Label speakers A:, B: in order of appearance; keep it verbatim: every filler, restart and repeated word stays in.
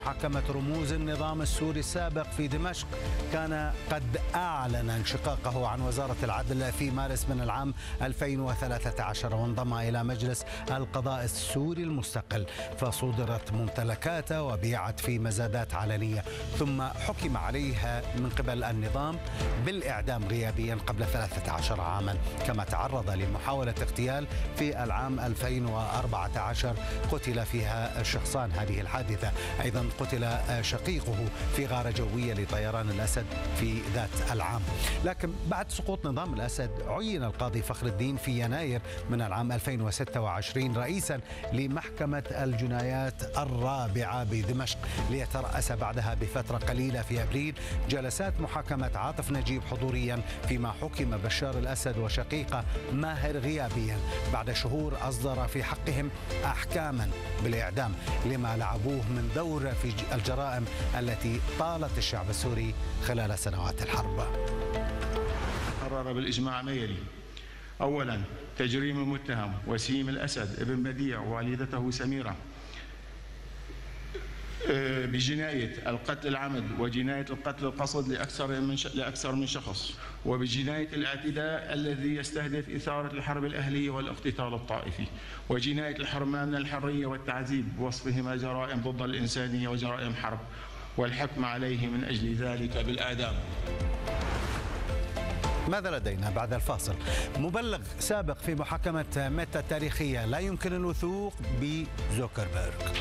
A: محاكمة رموز النظام السوري السابق في دمشق كان قد أعلن انشقاقه عن وزارة العدل في مارس من العام ألفين وثلاثة عشر، وانضم إلى مجلس القضاء السوري المستقل، فصدرت ممتلكاته وبيعت في مزادات علنية، ثم حكم عليها من قبل النظام بالإعدام غيابيا قبل ثلاثة عشر عاما. كما تعرض لمحاولة اغتيال في العام ألفين وأربعة عشر قتل فيها شخصان. هذه الحادثة أيضا قتل شقيقه في غارة جوية لطيران الأسد في ذات العام. لكن بعد سقوط نظام الأسد عين القاضي فخر الدين في يناير من العام ألفين وستة وعشرين رئيسا لمحكمة الجنايات الرابعة بدمشق، ليترأس بعدها بفترة قليلة في أبريل جلسات محاكمة عاطف نجيب حضوريا، فيما حكم بشار الأسد وشقيقه ماهر غيابيا. بعد شهور أصدر في حقهم أحكاما بالإعدام لما لعبوه من دور في الجرائم التي طالت الشعب السوري خلال سنوات الحرب.
B: قرر بالإجماع ما يلي: أولا، تجريم المتهم وسيم الأسد ابن بديع ووالدته سميرة بجناية القتل العمد وجناية القتل القصد لأكثر من لأكثر من شخص، وبجناية الاعتداء الذي يستهدف إثارة الحرب الأهلية والاقتتال الطائفي، وجناية الحرمان من الحرية والتعذيب بوصفهما جرائم ضد الإنسانية وجرائم حرب، والحكم عليه من أجل ذلك بالإعدام.
A: ماذا لدينا بعد الفاصل؟ مبلغ سابق في محاكمة ميتا التاريخية لا يمكن الوثوق بزوكربيرغ.